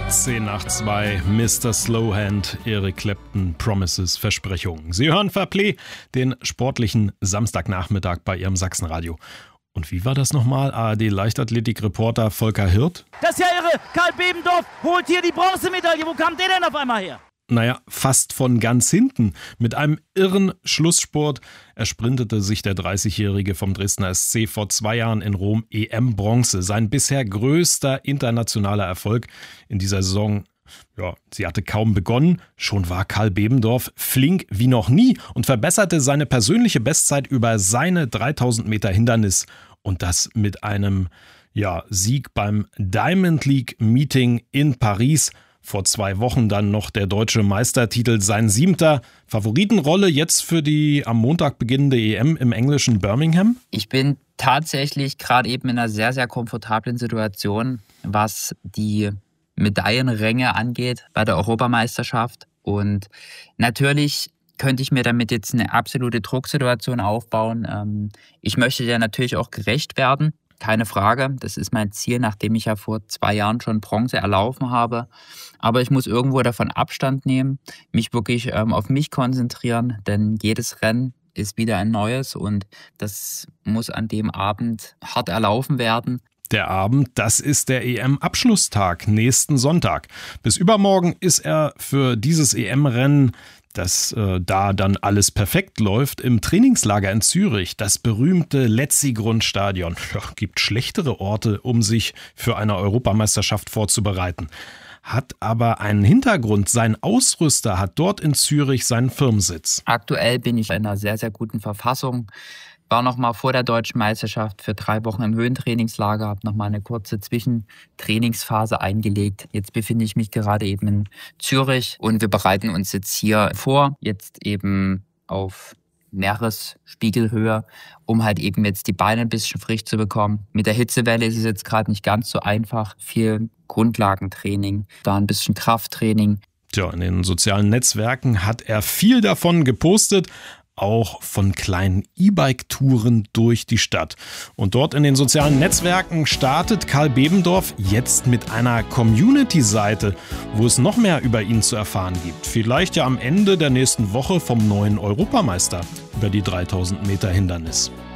10:02, Mr. Slowhand, Eric Clapton, Promises, Versprechungen. Sie hören Fairplay, den sportlichen Samstagnachmittag bei Ihrem Sachsenradio. Und wie war das nochmal? ARD-Leichtathletik-Reporter Volker Hirt? Das ist ja irre. Karl Bebendorf holt hier die Bronzemedaille. Wo kam der denn auf einmal her? Naja, fast von ganz hinten. Mit einem irren Schlussspurt ersprintete sich der 30-Jährige vom Dresdner SC vor 2 Jahren in Rom EM-Bronze. Sein bisher größter internationaler Erfolg in dieser Saison. Ja, sie hatte kaum begonnen, schon war Karl Bebendorf flink wie noch nie und verbesserte seine persönliche Bestzeit über seine 3000 Meter Hindernis. Und das mit einem Sieg beim Diamond League Meeting in Paris. Vor 2 Wochen dann noch der deutsche Meistertitel, sein 7. Favoritenrolle jetzt für die am Montag beginnende EM im englischen Birmingham? Ich bin tatsächlich gerade eben in einer sehr, sehr komfortablen Situation, was die Medaillenränge angeht bei der Europameisterschaft. Und natürlich könnte ich mir damit jetzt eine absolute Drucksituation aufbauen. Ich möchte ja natürlich auch gerecht werden. Keine Frage, das ist mein Ziel, nachdem ich ja vor 2 Jahren schon Bronze erlaufen habe. Aber ich muss irgendwo davon Abstand nehmen, mich wirklich auf mich konzentrieren, denn jedes Rennen ist wieder ein neues und das muss an dem Abend hart erlaufen werden. Der Abend, das ist der EM-Abschlusstag, nächsten Sonntag. Bis übermorgen ist er für dieses EM-Rennen, dass da dann alles perfekt läuft, im Trainingslager in Zürich, das berühmte Letzigrund-Stadion. Ja, gibt schlechtere Orte, um sich für eine Europameisterschaft vorzubereiten. Hat aber einen Hintergrund. Sein Ausrüster hat dort in Zürich seinen Firmensitz. Aktuell bin ich in einer sehr, sehr guten Verfassung. War noch mal vor der deutschen Meisterschaft für 3 Wochen im Höhentrainingslager, habe noch mal eine kurze Zwischentrainingsphase eingelegt. Jetzt befinde ich mich gerade eben in Zürich und wir bereiten uns jetzt hier vor, jetzt eben auf Meeresspiegelhöhe, um halt eben jetzt die Beine ein bisschen frisch zu bekommen. Mit der Hitzewelle ist es jetzt gerade nicht ganz so einfach. Viel Grundlagentraining, da ein bisschen Krafttraining. Tja, in den sozialen Netzwerken hat er viel davon gepostet, auch von kleinen E-Bike-Touren durch die Stadt. Und dort in den sozialen Netzwerken startet Karl Bebendorf jetzt mit einer Community-Seite, wo es noch mehr über ihn zu erfahren gibt. Vielleicht ja am Ende der nächsten Woche vom neuen Europameister über die 3000 Meter Hindernis.